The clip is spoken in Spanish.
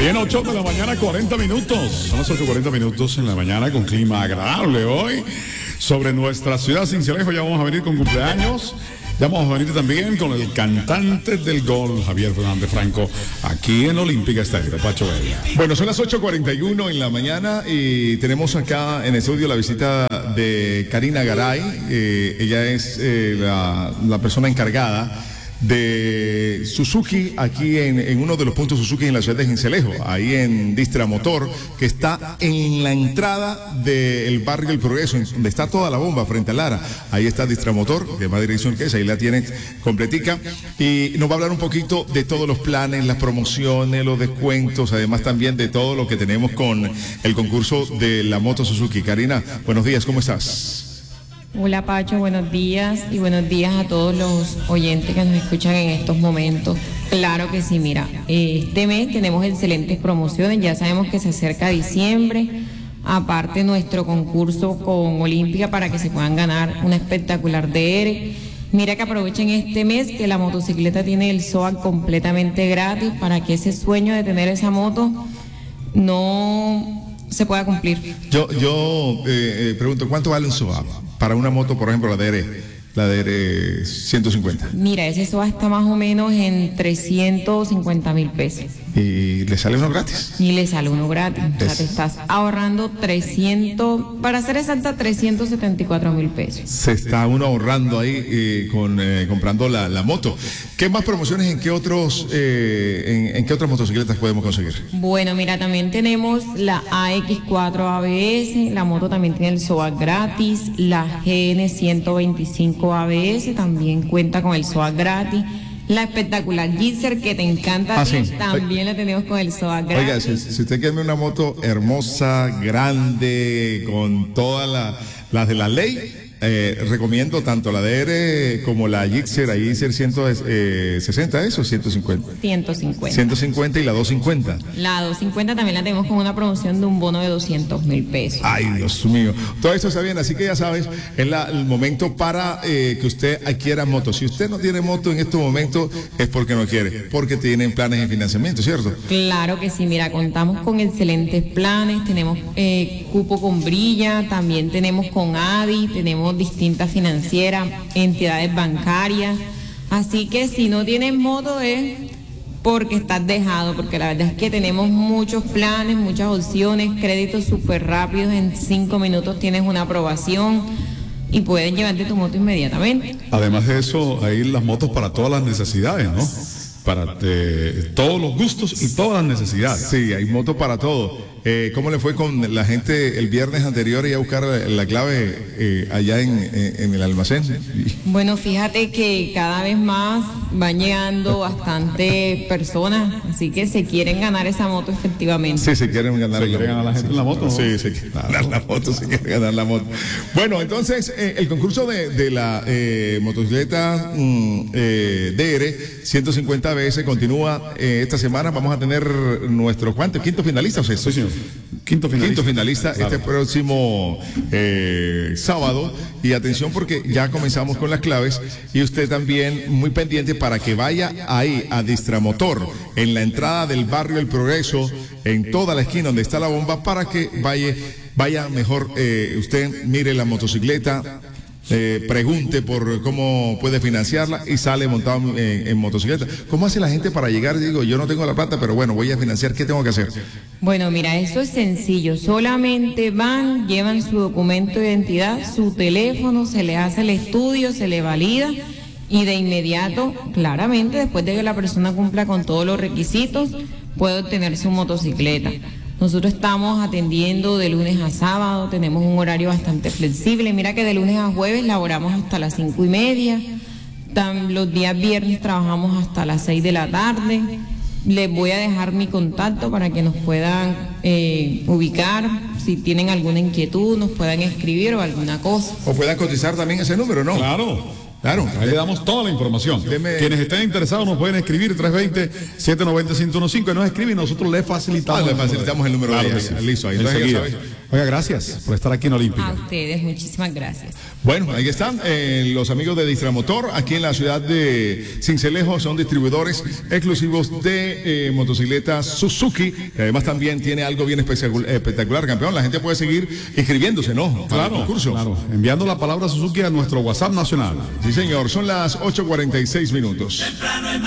Bien, 8 de la mañana, 40 minutos. Son las 8:40 minutos en la mañana con clima agradable hoy. Sobre nuestra ciudad Sincelejo ya vamos a venir con cumpleaños. Ya vamos a venir también con el cantante del gol, Javier Fernández Franco, aquí en Olímpica Estéreo, Pacho Bella. Bueno, son las 8:41 en la mañana y tenemos acá en el estudio la visita de Karina Garay. Ella es la persona encargada de Suzuki aquí en uno de los puntos Suzuki en la ciudad de Sincelejo, ahí en Distra Motor, que está en la entrada del barrio El Progreso, donde está toda la bomba frente a Lara. Ahí está Distra Motor, que es más dirección que esa, ahí la tienen completica, y nos va a hablar un poquito de todos los planes, las promociones, los descuentos, además también de todo lo que tenemos con el concurso de la moto Suzuki. Karina, buenos días, ¿cómo estás? Hola Pacho, buenos días y buenos días a todos los oyentes que nos escuchan en estos momentos. Claro que sí, mira, este mes tenemos excelentes promociones, ya sabemos que se acerca diciembre, aparte nuestro concurso con Olímpica para que se puedan ganar una espectacular DR. Mira que aprovechen este mes que la motocicleta tiene el SOAT completamente gratis para que ese sueño de tener esa moto no se pueda cumplir. Yo pregunto, ¿cuánto vale un SOAT? Para una moto, por ejemplo, la DR 150. Mira, ese SOA está más o menos en 350.000 pesos. ¿Y le sale uno gratis? Y le sale uno gratis. O sea, te estás ahorrando 300, para ser exacta, 374.000 pesos. Se está uno ahorrando ahí comprando la moto. ¿Qué más promociones en qué otras motocicletas podemos conseguir? Bueno, mira, también tenemos la AX4 ABS, la moto también tiene el SOAT gratis, la GN 125 ABS también cuenta con el SOAT gratis. La espectacular Gixxer que te encanta, sí. También la tenemos con el SOAT gratis. Oiga, si usted quiere una moto hermosa, grande, con todas las de la ley, recomiendo tanto la DR como la Gixxer, ahí Gixxer 160 eso, 150. 150 y la 250. La 250 también la tenemos con una promoción de un bono de 200.000 pesos. Ay, Dios mío. Todo esto está bien, así que ya sabes, es el momento para que usted adquiera moto. Si usted no tiene moto en estos momentos, es porque no quiere, porque tienen planes de financiamiento, ¿cierto? Claro que sí, mira, contamos con excelentes planes, tenemos cupo con Brilla, también tenemos con ADI, tenemos distintas financieras, entidades bancarias, así que si no tienes moto es porque estás dejado, porque la verdad es que tenemos muchos planes, muchas opciones, créditos súper rápidos, en 5 minutos tienes una aprobación y puedes llevarte tu moto inmediatamente. Además de eso, hay las motos para todas las necesidades, ¿no? Para todos los gustos y todas las necesidades. Sí, hay motos para todo. ¿Cómo le fue con la gente el viernes anterior y a buscar la clave allá en el almacén? Bueno, fíjate que cada vez más van llegando bastante personas, así que se quieren ganar esa moto efectivamente. Sí, se quieren ganar la gente en la moto, ¿no? Sí, se quieren ganar la moto, se quieren ganar la moto. Bueno, entonces, el concurso de la motocicleta DR 150 ABS continúa esta semana. Vamos a tener nuestro quinto finalista, o sea, sí, señor. Quinto finalista claro. Este próximo sábado. Y atención porque ya comenzamos con las claves y usted también muy pendiente para que vaya ahí a Distramotor, en la entrada del barrio El Progreso, en toda la esquina donde está la bomba, para que vaya mejor, usted mire la motocicleta, pregunte por cómo puede financiarla y sale montado en motocicleta. ¿Cómo hace la gente para llegar? Digo, yo no tengo la plata, pero bueno, voy a financiar. ¿Qué tengo que hacer? Bueno, mira, eso es sencillo. Solamente van, llevan su documento de identidad, su teléfono, se le hace el estudio, se le valida y de inmediato, claramente, después de que la persona cumpla con todos los requisitos, puede obtener su motocicleta. Nosotros estamos atendiendo de lunes a sábado, tenemos un horario bastante flexible. Mira que de lunes a jueves laboramos hasta las 5:30. Los días viernes trabajamos hasta las 6 de la tarde. Les voy a dejar mi contacto para que nos puedan ubicar. Si tienen alguna inquietud, nos puedan escribir o alguna cosa. O puedan cotizar también ese número, ¿no? Claro, ahí le damos toda la información. Quienes estén interesados nos pueden escribir 320-790-115 y nos escriben y nosotros les facilitamos. Le facilitamos el número de ella. Listo, ahí Oiga, gracias por estar aquí en Olímpica. A ustedes, muchísimas gracias. Bueno, ahí están los amigos de Distramotor, aquí en la ciudad de Sincelejo, son distribuidores exclusivos de motocicletas Suzuki, que además también tiene algo bien espectacular, campeón. La gente puede seguir inscribiéndose, ¿no? Para el concurso. Claro, enviando la palabra Suzuki a nuestro WhatsApp nacional. Sí, señor, son las 8:46 minutos.